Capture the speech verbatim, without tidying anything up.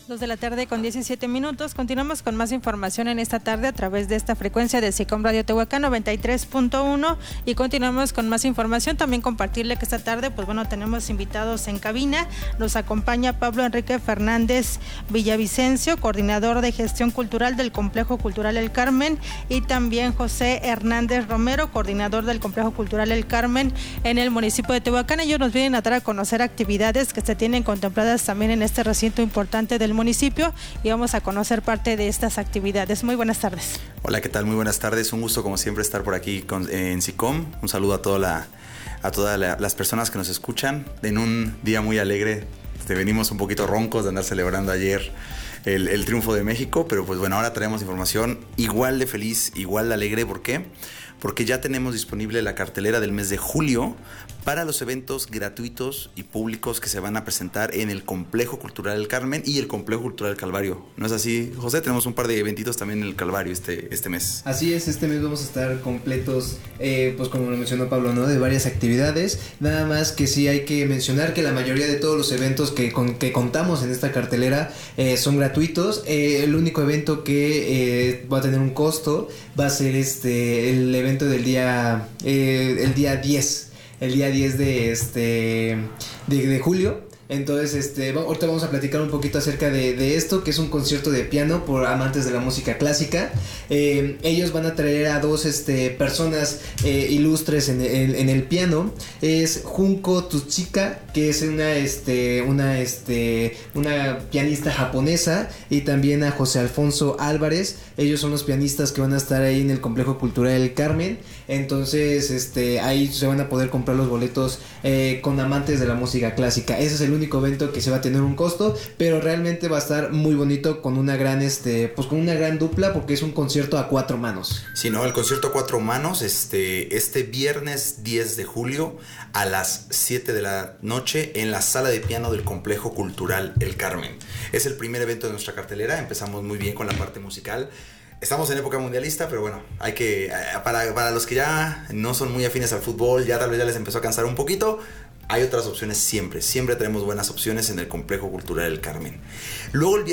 Dos de la tarde con diecisiete minutos. Continuamos con más información en esta tarde a través de esta frecuencia de SICOM Radio Tehuacán noventa y tres punto uno y continuamos con más información. También compartirle que esta tarde, pues bueno, tenemos invitados en cabina. Nos acompaña Pablo Enrique Fernández Villavicencio, coordinador de gestión cultural del Complejo Cultural El Carmen, y también José Hernández Romero, coordinador del Complejo Cultural El Carmen en el municipio de Tehuacán. Ellos nos vienen a dar a conocer actividades que se tienen contempladas también en este recinto importante del municipio y vamos a conocer parte de estas actividades. Muy buenas tardes. Hola, ¿qué tal? Muy buenas tardes. Un gusto como siempre estar por aquí con, eh, en SICOM. Un saludo a toda la, a todas la, las personas que nos escuchan en un día muy alegre. Este, venimos un poquito roncos de andar celebrando ayer el, el triunfo de México, pero pues bueno, ahora traemos información igual de feliz, igual de alegre. ¿Por qué? Porque ya tenemos disponible la cartelera del mes de julio para los eventos gratuitos y públicos que se van a presentar en el Complejo Cultural El Carmen y el Complejo Cultural Calvario. ¿No es así, José? Tenemos un par de eventitos también en el Calvario este, este mes. Así es, este mes vamos a estar completos, eh, pues como lo mencionó Pablo, ¿no? De varias actividades. Nada más que sí hay que mencionar que la mayoría de todos los eventos que, con, que contamos en esta cartelera eh, son gratuitos. Eh, el único evento que eh, va a tener un costo va a ser este el evento del día eh, el día diez. El día diez de este de, de julio. Entonces, este, ahorita vamos a platicar un poquito acerca de, de esto, que es un concierto de piano por amantes de la música clásica. Eh, ellos van a traer a dos este, personas eh, ilustres en, en, en el piano. Es Junko Tsuchika, que es una, este, una, este, una pianista japonesa, y también a José Alfonso Álvarez. Ellos son los pianistas que van a estar ahí en el Complejo Cultural El Carmen. Entonces, este, ahí se van a poder comprar los boletos eh, con amantes de la música clásica. Ese es el único evento que se va a tener un costo, pero realmente va a estar muy bonito con una gran este pues con una gran dupla, porque es un concierto a cuatro manos. Sí, no, el concierto a cuatro manos este este viernes diez de julio a las siete de la noche en la sala de piano del Complejo Cultural El Carmen. Es el primer evento de nuestra cartelera. Empezamos muy bien con la parte musical. Estamos en época mundialista, pero bueno, hay que para, para los que ya no son muy afines al fútbol, ya tal vez ya les empezó a cansar un poquito. Hay otras opciones siempre, siempre tenemos buenas opciones en el Complejo Cultural El Carmen. Luego el